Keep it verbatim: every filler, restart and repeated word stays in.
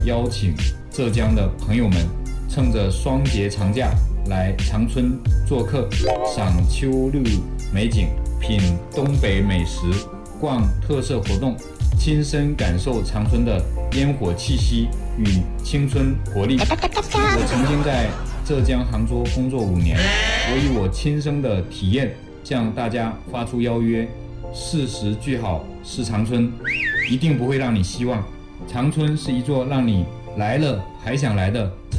邀请浙江的朋友们趁着双节长假来长春做客，赏秋绿美景，品东北美食，逛特色活动，亲身感受长春的烟火气息与青春活力。我曾经在浙江杭州工作五年，我以我亲身的体验向大家发出邀约，事实俱好是长春，一定不会让你失望。长春是一座让你来了还想来的